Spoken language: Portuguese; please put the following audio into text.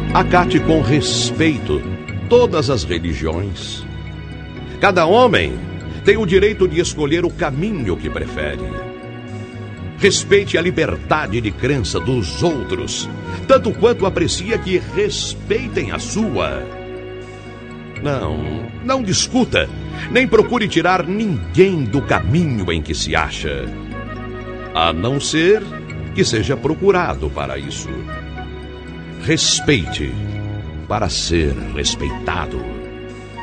Acate com respeito todas as religiões. Cada homem tem o direito de escolher o caminho que prefere. Respeite a liberdade de crença dos outros, tanto quanto aprecia que respeitem a sua. Não discuta, nem procure tirar ninguém do caminho em que se acha, a não ser que seja procurado para isso. Respeite para ser respeitado.